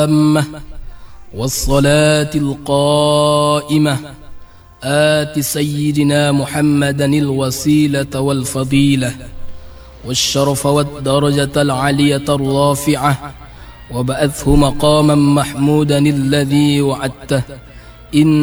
التامة والصلاة القائمة آت سيدنا محمدا الوسيلة والفضيلة والشرف والدرجة العلية الرافعة وبعثه مقاما محمودا الذي وعدته إن